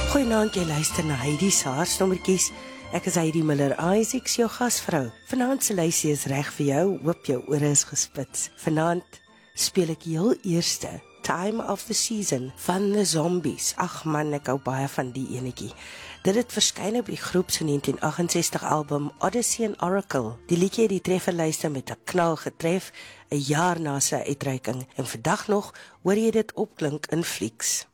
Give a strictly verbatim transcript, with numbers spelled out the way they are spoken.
Goeienaand, jy luister na Heidi se Haarsnommertjies. Ek is Heidi Miller Isaacs, jou gasvrou. Vanaand se lysie is reg vir jou, hoop jou ore is gespits. Vanaand speel ek heel eerste Time of the Season van The Zombies. Ag man, ek hou baie van die enetjie. Dit het verskyn op die groep se negentien agt-en-sestig album Odyssey and Oracle. Die liedjie het die trefferlyste met 'n knal getref, 'n jaar na sy uitreiking, en vandag nog hoor jy dit opklink in flieks.